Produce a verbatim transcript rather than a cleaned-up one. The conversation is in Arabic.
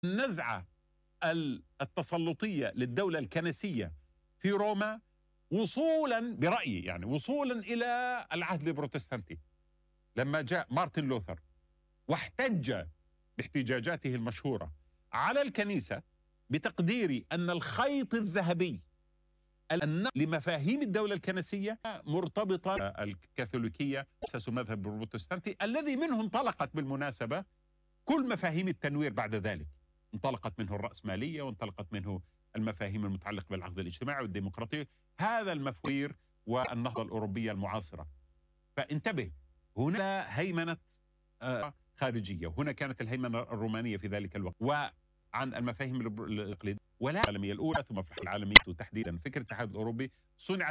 النزعة التسلطية للدولة الكنسية في روما وصولا برأيي يعني وصولا إلى العهد البروتستانتي، لما جاء مارتن لوثر واحتج باحتجاجاته المشهورة على الكنيسة بتقديري أن الخيط الذهبي لمفاهيم الدولة الكنسية مرتبطة الكاثوليكية أساس مذهب البروتستانتي الذي منه انطلقت بالمناسبة كل مفاهيم التنوير بعد ذلك. انطلقت منه الرأسمالية وانطلقت منه المفاهيم المتعلقة بالعقد الاجتماعي والديمقراطية، هذا المفكير والنهضة الأوروبية المعاصرة. فانتبه، هنا هيمنة خارجية، وهنا كانت الهيمنة الرومانية في ذلك الوقت، وعن المفاهيم الإقليدية ولا العالمية الأولى ثم في العالمية تحديدا فكرة الاتحاد الأوروبي صنعت